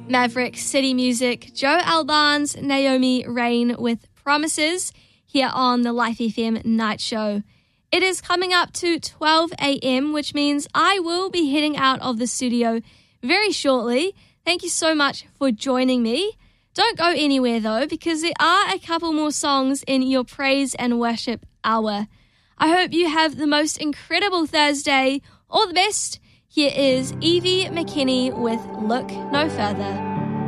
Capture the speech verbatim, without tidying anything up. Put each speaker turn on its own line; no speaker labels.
Maverick City Music, Joe Alban's Naomi Rain with Promises here on the Life F M Night Show. It is coming up to twelve a.m., which means I will be heading out of the studio very shortly. Thank you so much for joining me. Don't go anywhere though, because there are a couple more songs in your praise and worship hour. I hope you have the most incredible Thursday. All the best. Here is Evie McKinney with Look No Further.